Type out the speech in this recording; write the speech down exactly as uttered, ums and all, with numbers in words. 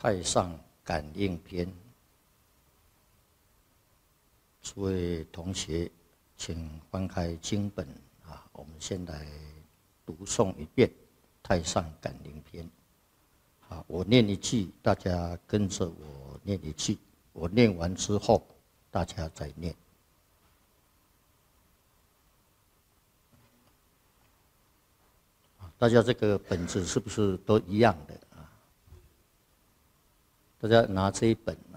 太上感应篇，诸位同学，请翻开经本啊，我们先来读诵一遍《太上感应篇》。好，我念一句，大家跟着我念一句。我念完之后，大家再念。大家这个本子是不是都一样的啊？大家拿这一本